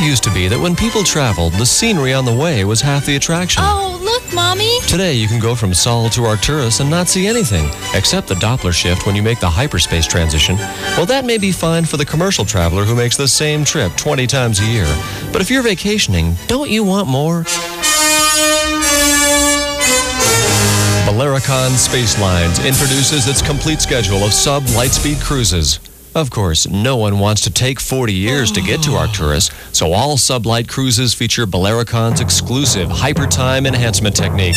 used to be that when people traveled, the scenery on the way was half the attraction. Oh, look, Mommy. Today, you can go from Sol to Arcturus and not see anything, except the Doppler shift when you make the hyperspace transition. Well, that may be fine for the commercial traveler who makes the same trip 20 times a year. But if you're vacationing, don't you want more? Belaricon Space Lines introduces its complete schedule of sub-lightspeed cruises. Of course, no one wants to take 40 years to get to Arcturus, so all sublight cruises feature Belaricon's exclusive hypertime enhancement technique.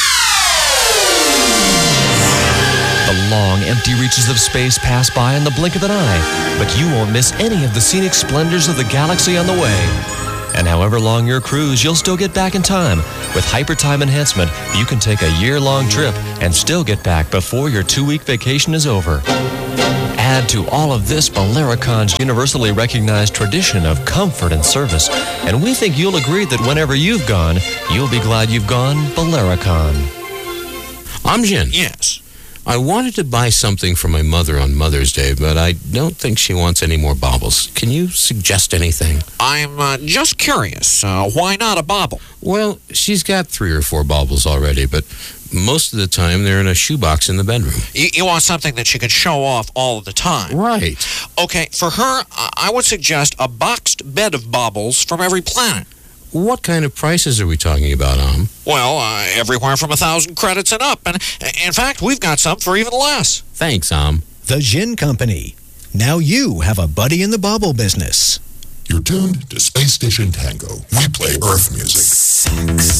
The long, empty reaches of space pass by in the blink of an eye, but you won't miss any of the scenic splendors of the galaxy on the way. And however long your cruise, you'll still get back in time. With hypertime enhancement, you can take a year-long trip and still get back before your 2-week vacation is over. Add to all of this Belaricon's universally recognized tradition of comfort and service, and we think you'll agree that whenever you've gone, you'll be glad you've gone Belaricon. I'm Jin. Yes. I wanted to buy something for my mother on Mother's Day, but I don't think she wants any more baubles. Can you suggest anything? I'm just curious. Why not a bauble? Well, she's got 3 or 4 baubles already, but most of the time they're in a shoebox in the bedroom. You want something that she can show off all of the time. Right. Okay, for her, I would suggest a boxed bed of baubles from every planet. What kind of prices are we talking about, Well, everywhere from 1,000 credits and up. And in fact, we've got some for even less. Thanks, The Jin Company. Now you have a buddy in the bauble business. You're tuned to Space Station Tango. We play Earth music.